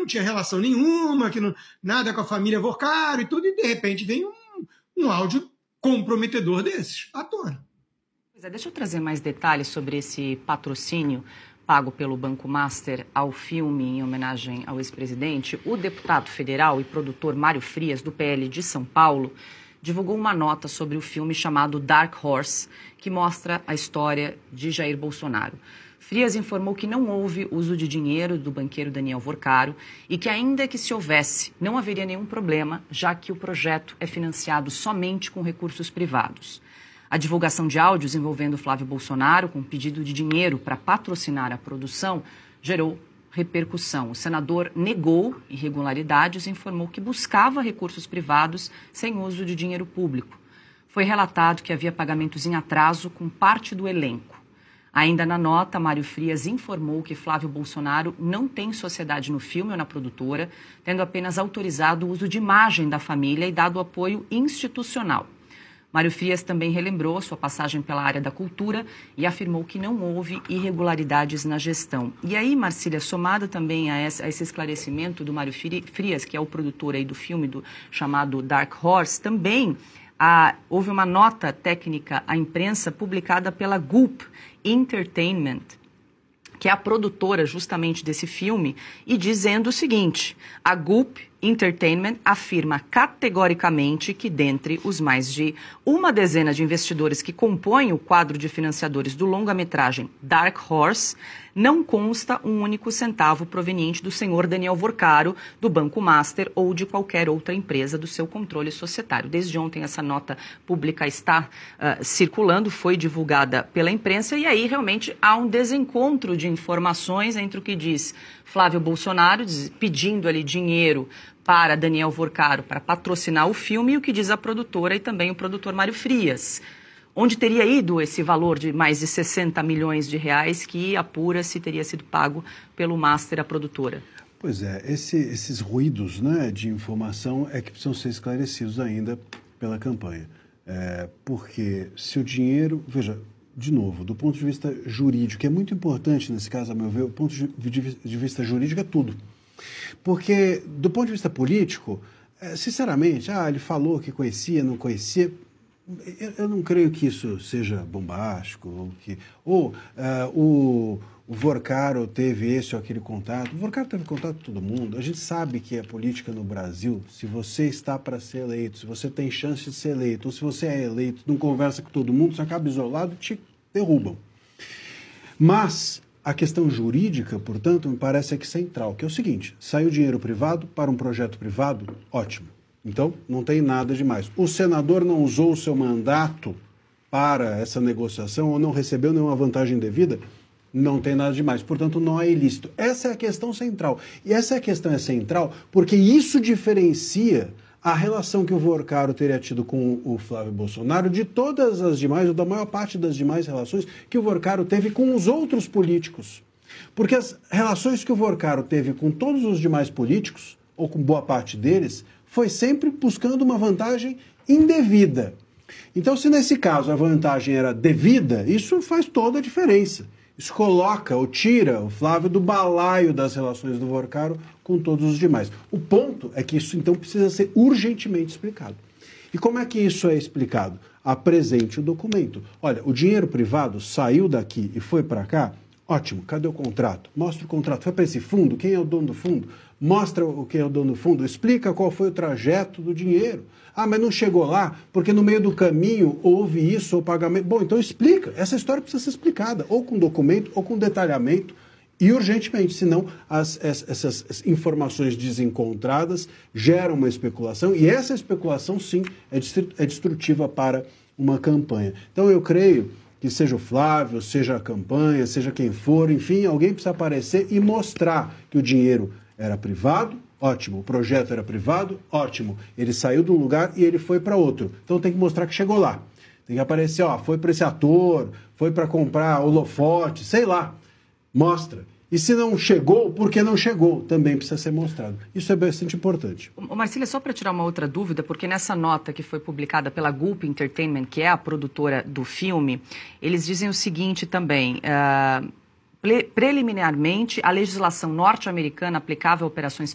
não tinha relação nenhuma, que não, nada com a família Vorcaro e tudo, e de repente vem um áudio comprometedor desses, à tona. Pois é, deixa eu trazer mais detalhes sobre esse patrocínio pago pelo Banco Master ao filme em homenagem ao ex-presidente. O deputado federal e produtor Mário Frias, do PL de São Paulo, divulgou uma nota sobre o filme chamado Dark Horse, que mostra a história de Jair Bolsonaro. Frias informou que não houve uso de dinheiro do banqueiro Daniel Vorcaro e que, ainda que se houvesse, não haveria nenhum problema, já que o projeto é financiado somente com recursos privados. A divulgação de áudios envolvendo Flávio Bolsonaro, com pedido de dinheiro para patrocinar a produção, gerou repercussão. O senador negou irregularidades e informou que buscava recursos privados sem uso de dinheiro público. Foi relatado que havia pagamentos em atraso com parte do elenco. Ainda na nota, Mário Frias informou que Flávio Bolsonaro não tem sociedade no filme ou na produtora, tendo apenas autorizado o uso de imagem da família e dado apoio institucional. Mário Frias também relembrou sua passagem pela área da cultura e afirmou que não houve irregularidades na gestão. E aí, Marcília, somado também a esse esclarecimento do Mário Frias, que é o produtor aí do filme chamado Dark Horse, também houve uma nota técnica à imprensa publicada pela Gulp Entertainment, que é a produtora justamente desse filme, e dizendo o seguinte: a Gulp Entertainment afirma categoricamente que, dentre os mais de uma dezena de investidores que compõem o quadro de financiadores do longa-metragem Dark Horse, não consta um único centavo proveniente do senhor Daniel Vorcaro, do Banco Master ou de qualquer outra empresa do seu controle societário. Desde ontem essa nota pública está circulando, foi divulgada pela imprensa, e aí realmente há um desencontro de informações entre o que diz Flávio Bolsonaro, pedindo ali dinheiro para Daniel Vorcaro para patrocinar o filme, e o que diz a produtora e também o produtor Mário Frias. Onde teria ido esse valor de mais de 60 milhões de reais que apura-se teria sido pago pelo Master, a produtora? Pois é, esses ruídos, né, de informação é que precisam ser esclarecidos ainda pela campanha. Porque se o dinheiro... Veja, de novo, do ponto de vista jurídico, que é muito importante nesse caso, a meu ver, o ponto de vista jurídico é tudo. Porque, do ponto de vista político, sinceramente, ele falou que conhecia, não conhecia... Eu não creio que isso seja bombástico, ou o Vorcaro teve esse ou aquele contato. O Vorcaro teve contato com todo mundo. A gente sabe que a política no Brasil, se você está para ser eleito, se você tem chance de ser eleito, ou se você é eleito, não conversa com todo mundo, você acaba isolado, te derrubam. Mas a questão jurídica, portanto, me parece aqui central, que é o seguinte: saiu dinheiro privado para um projeto privado, ótimo. Então, não tem nada demais. O senador não usou o seu mandato para essa negociação ou não recebeu nenhuma vantagem devida, não tem nada demais. Portanto, não é ilícito. Essa é a questão central. E essa questão é central porque isso diferencia a relação que o Vorcaro teria tido com o Flávio Bolsonaro de todas as demais, ou da maior parte das demais relações que o Vorcaro teve com os outros políticos. Porque as relações que o Vorcaro teve com todos os demais políticos, ou com boa parte deles, foi sempre buscando uma vantagem indevida. Então, se nesse caso a vantagem era devida, isso faz toda a diferença. Isso coloca ou tira o Flávio do balaio das relações do Vorcaro com todos os demais. O ponto é que isso, então, precisa ser urgentemente explicado. E como é que isso é explicado? Apresente o documento. Olha, o dinheiro privado saiu daqui e foi para cá. Ótimo, cadê o contrato? Mostra o contrato. Foi para esse fundo? Quem é o dono do fundo? Mostra quem é o dono do fundo. Explica qual foi o trajeto do dinheiro. Mas não chegou lá porque no meio do caminho houve isso ou pagamento. Bom, então explica. Essa história precisa ser explicada, ou com documento, ou com detalhamento, e urgentemente, senão essas informações desencontradas geram uma especulação, e essa especulação, sim, é destrutiva para uma campanha. Então eu creio que seja o Flávio, seja a campanha, seja quem for, enfim, alguém precisa aparecer e mostrar que o dinheiro era privado, ótimo. O projeto era privado, ótimo. Ele saiu de um lugar e ele foi para outro. Então tem que mostrar que chegou lá. Tem que aparecer, foi para esse ator, foi para comprar holofote, sei lá. Mostra. E se não chegou, por que não chegou? Também precisa ser mostrado. Isso é bastante importante. Marcília, só para tirar uma outra dúvida, porque nessa nota que foi publicada pela Gulp Entertainment, que é a produtora do filme, eles dizem o seguinte também: preliminarmente, a legislação norte-americana aplicável a operações